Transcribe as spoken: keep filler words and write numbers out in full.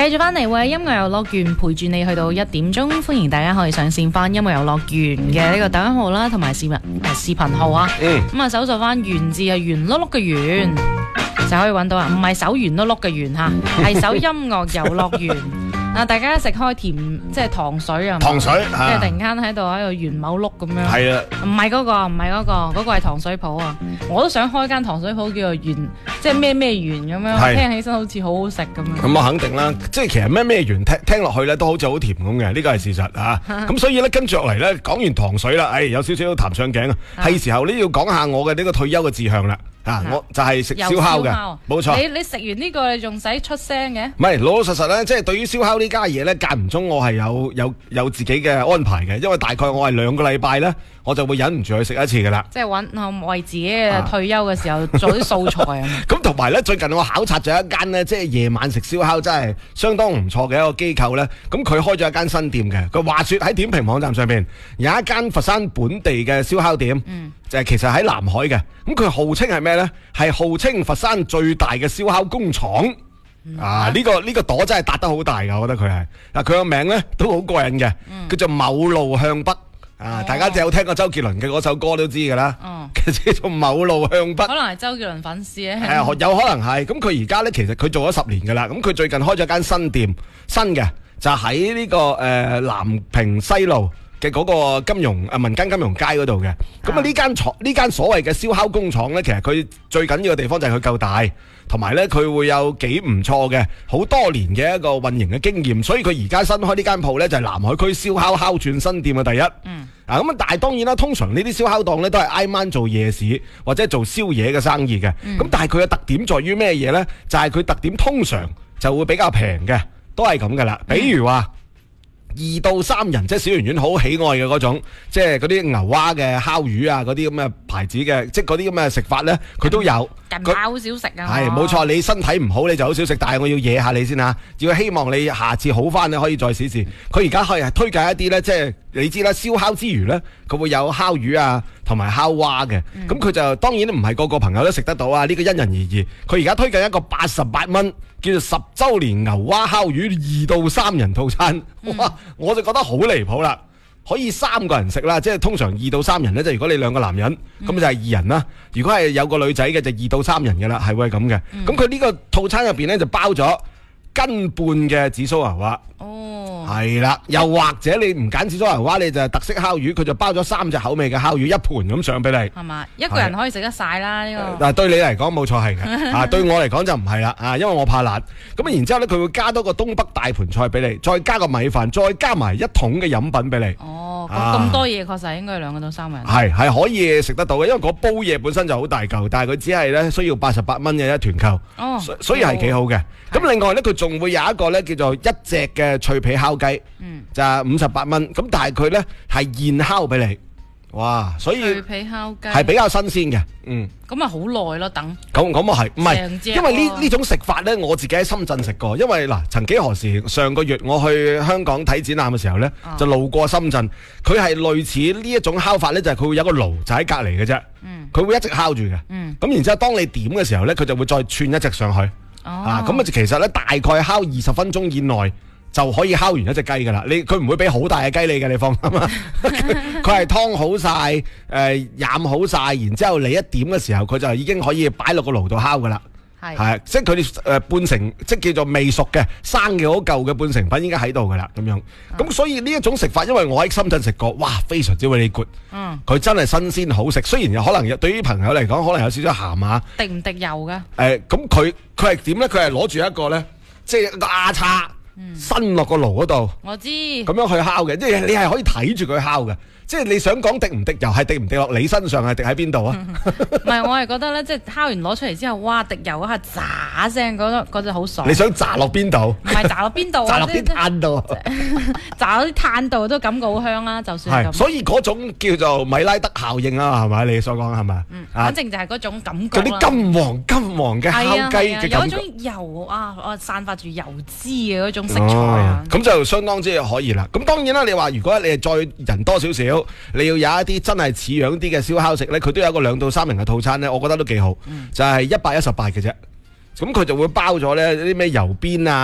繼續翻嚟喎，音樂遊樂園陪住你去到一點鐘，歡迎大家可以上線翻音樂遊樂園嘅呢個抖音號啦，同埋視頻視頻號啊。 嗯。 咁啊，搜索翻圓字係圓碌碌嘅圓，就可以揾到啊，唔係手圓碌碌嘅圓嚇，係手音樂遊樂園。啊！大家食開甜即係糖水啊， 糖水， 即係突然間喺度喺度圓某碌咁樣。 係啊， 唔係嗰個，唔係嗰個，嗰、嗰個係糖水鋪啊！我都想開間糖水鋪叫做圓，即係咩咩圓咁樣，聽起身好似好好食咁樣。咁啊肯定啦，即係其實咩咩圓聽聽落去咧都好似好甜咁嘅，呢個係事實啊。咁所以咧跟住落嚟咧講完糖水啦，誒、哎、有少少談上頸啊，係時候呢要講下我嘅呢個退休嘅志向啦。啊！我就係食燒烤嘅，冇錯。 你你食完呢個，你仲使出聲嘅？ 唔係老老實實咧，即係對於燒烤呢家嘢咧，間唔中我係有有有自己嘅安排嘅，因為大概我係兩個禮拜咧，我就會忍唔住去食一次噶啦。即係揾為自己嘅退休嘅時候做啲素材啊！ 咁同埋咧，最近我考察咗一間咧，即係夜晚食燒烤真係相當唔錯嘅一個機構咧。咁佢開咗一間新店嘅，佢話說喺點評網站上邊有一間佛山本地嘅燒烤店。嗯。就係其實喺南海嘅，咁佢號稱係咩呢？係號稱佛山最大嘅燒烤工廠。嗯、啊！呢、這個呢、這個朵真係搭得好大噶，我覺得佢係。嗱，佢個名呢都好過癮嘅，嗯、叫做某路向北。啊！哦、大家有聽過周杰倫嘅嗰首歌都知噶啦。哦。叫做某路向北。可能係周杰倫粉絲咧。係啊，有可能係。咁佢而家呢，其實佢做咗十年噶啦。咁佢最近開咗間新店，新嘅就喺呢、這個誒、呃、南屏西路嘅嗰個金融啊民間金融街嗰度嘅，咁啊呢間廠呢間所謂嘅燒烤工廠呢，其實佢最緊要嘅地方就係佢夠大，同埋呢，佢會有幾唔錯嘅好多年嘅一個運營嘅經驗，所以佢而家新開呢間鋪呢，就係南海區燒烤烤串新店嘅第一。嗯，啊咁啊，但係當然啦，通常呢啲燒烤檔呢，都係挨晚做夜市或者做宵夜嘅生意嘅，咁、嗯、但係佢嘅特點在於咩嘢呢？就係、是、佢特點通常就會比較平嘅，都係咁噶啦，比如話。嗯二到三人即係小圓圓好喜愛嘅嗰種，即係嗰啲牛蛙嘅烤魚啊，嗰啲咁嘅牌子嘅，即係嗰啲咁嘅食法咧，佢都有。近排好少食啊。係冇錯，你身體唔好你就好少食，但係我要惹下你先嚇，要希望你下次好翻你可以再試試。佢而家可以係推介一啲咧，即係你知啦，燒烤之餘咧，佢會有烤魚啊同埋烤蛙嘅。咁佢、嗯、就當然唔係個個朋友都食得到啊，呢、呢個因人而異。佢而家推介一個八十八蚊。叫做十週年牛蛙烤魚二到三人套餐，哇！嗯、我就覺得好離譜啦，可以三個人食啦，即係通常二到三人呢，即係如果你兩個男人，咁、嗯、就係二人啦。如果係有個女仔嘅，就二到三人嘅啦，係會係咁嘅。咁佢呢個套餐入邊呢，就包咗斤半嘅紫蘇牛蛙。哦，係啦，又或者你唔揀紫蘇牛蛙，你就係特色烤魚，佢就包咗三隻口味嘅烤魚一盤咁上俾你。係嘛，一個人可以食得晒啦呢個。但係對你嚟講冇錯係嘅，啊對我嚟講就唔係啦，啊因為我怕辣。咁然之後咧，佢會加多個東北大盤菜俾你，再加個米飯，再加埋一桶嘅飲品俾你。哦，咁咁、啊、多嘢確實應該兩個到三個人。係係可以食得到嘅，因為嗰煲嘢本身就好大嚿，但係佢只係咧需要八十八蚊嘅一團購。哦，所以係幾好嘅。咁、哦、另外咧，佢仲會有一個咧叫做一隻嘅脆皮烤雞。嗯，就係五十八蚊，咁但係佢咧係現烤俾你，哇！所以脆皮烤雞係比較新鮮嘅，嗯，咁啊好耐咯，等咁咁啊係，唔係，因為呢呢種食法咧，我自己喺深圳食過，因為嗱，曾幾何時上個月我去香港睇展覽嘅時候咧，啊、就路過深圳，佢係類似呢一種烤法咧，就係、是、佢會有個爐就喺隔籬嘅啫，嗯，佢會一直烤住嘅，嗯，咁然之後當你點嘅時候咧，佢就會再串一隻上去，哦、啊，咁啊其實咧大概烤二十分鐘以內。就可以烤完一隻雞噶啦，你佢唔會俾好大嘅雞你嘅，你放心啊！佢係湯好晒，誒、呃、染好晒，然之後你一點嘅時候，佢就已經可以擺落個爐度烤噶啦。係係，即係佢哋誒半成，即係叫做未熟嘅生嘅好舊嘅半成品，應該喺度噶啦咁樣。咁、嗯、所以呢一種食法，因為我喺深圳食過，哇，非常之 very good。嗯，佢真係新鮮好食，雖然有可能對於朋友嚟講，可能有少少鹹啊。滴唔滴油噶？誒、呃，咁佢佢係點咧？佢係攞住一個咧，即係一個丫叉。伸落個爐嗰度，我知咁樣去烤嘅，即係你係可以睇住佢烤嘅。即係你想講滴唔滴油係滴唔滴落你身上，係滴喺邊度啊？唔係，我係覺得咧，即係烤完攞出嚟之後，哇！滴油嗰下炸聲，嗰種嗰隻好爽。你想炸落邊度？唔係炸落邊度，炸落啲炭度，炸落啲炭度都感覺好香啦。就算係咁，所以嗰種叫做米拉德效應啦，係咪？你所講係咪？嗯，反正就係嗰種感覺。嗰啲金黃金黃嘅烤雞嘅感覺，有一種油啊，啊散發住油脂嘅嗰種色彩啊。咁就相當之可以啦。咁當然啦，你話如果你係再人多少少。你要有一啲真係似樣啲嘅燒烤食呢，佢都有一個兩到三人嘅套餐呢，我覺得都幾好，嗯、就係一百一十八嘅啫。咁佢就會包咗呢啲咩油邊啊。